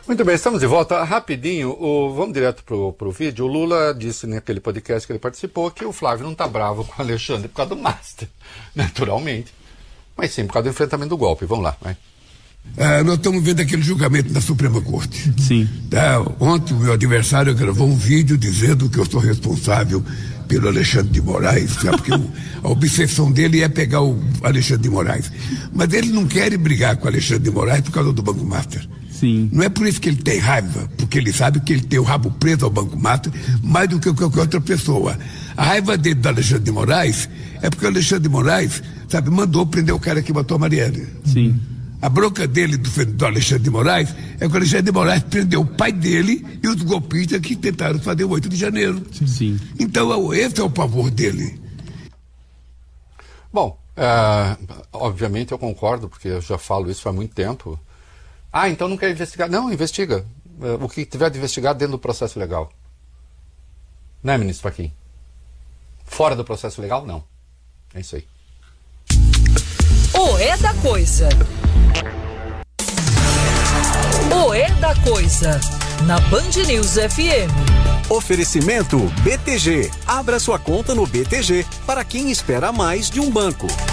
Muito bem, estamos de volta. Rapidinho, vamos direto pro vídeo. O Lula disse naquele podcast que ele participou que o Flávio não está bravo com o Alexandre por causa do Master, naturalmente. Mas sim, por causa do enfrentamento do golpe. Vamos lá, vai. Nós estamos vendo aquele julgamento da Suprema Corte. Sim. Ontem o meu adversário gravou um vídeo dizendo que eu sou responsável pelo Alexandre de Moraes, sabe? Porque a obsessão dele é pegar o Alexandre de Moraes. Mas ele não quer brigar com o Alexandre de Moraes por causa do Banco Master. Sim. Não é por isso que ele tem raiva, porque ele sabe que ele tem o rabo preso ao Banco Master mais do que qualquer outra pessoa. A raiva dele do Alexandre de Moraes é porque o Alexandre de Moraes, sabe, mandou prender o cara que matou a Marielle. Sim. A bronca dele do Alexandre de Moraes é que o Alexandre de Moraes prendeu o pai dele e os golpistas que tentaram fazer o 8 de janeiro. Sim. Então esse é o pavor dele. Bom, obviamente eu concordo, porque eu já falo isso há muito tempo. Então não quer investigar? Não, investiga. O que tiver de investigar dentro do processo legal. Né, ministro Fachin? Fora do processo legal, não. É isso aí. O É da Coisa. O É da Coisa. Na Band News FM. Oferecimento BTG. Abra sua conta no BTG para quem espera mais de um banco.